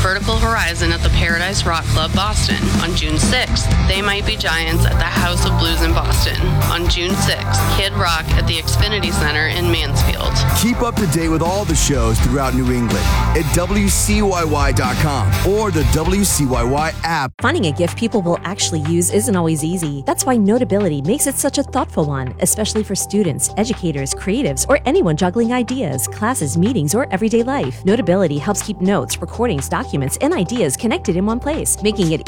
Vertical Horizon at the Paradise Rock Club, Boston. On June 6th, They Might Be Giants at the House of Blues in Boston. On June 6th, Kid Rock at the Xfinity Center in Mansfield. Keep up to date with all the shows throughout New England at WCYY.com or the WCYY app. Finding a gift people will actually use isn't always easy. That's why Notability makes it such a thoughtful one, especially for students, educators, creatives, or anyone juggling ideas, classes, meetings, or everyday life. Notability helps keep notes, recordings, documents, and ideas connected in one place, making it